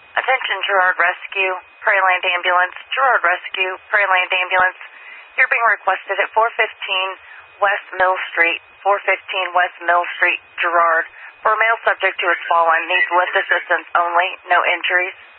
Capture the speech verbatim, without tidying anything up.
Attention Girard Rescue, Prairieland Ambulance, Girard Rescue, Prairieland Ambulance. You're being requested at four fifteen West Mill Street, four fifteen West Mill Street, Girard, for a male subject who has fallen. Needs lift assistance only, no injuries.